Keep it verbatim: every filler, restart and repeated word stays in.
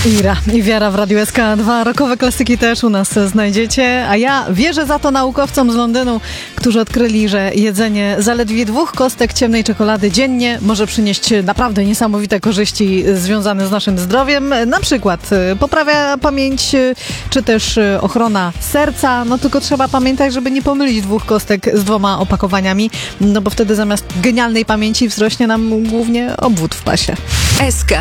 Ira i Wiara w Radiu S K dwa. Rokowe klasyki też u nas znajdziecie. A ja wierzę za to naukowcom z Londynu, którzy odkryli, że jedzenie zaledwie dwóch kostek ciemnej czekolady dziennie może przynieść naprawdę niesamowite korzyści związane z naszym zdrowiem. Na przykład poprawia pamięć, czy też ochrona serca. No tylko trzeba pamiętać, żeby nie pomylić dwóch kostek z dwoma opakowaniami, no bo wtedy zamiast genialnej pamięci wzrośnie nam głównie obwód w pasie. S K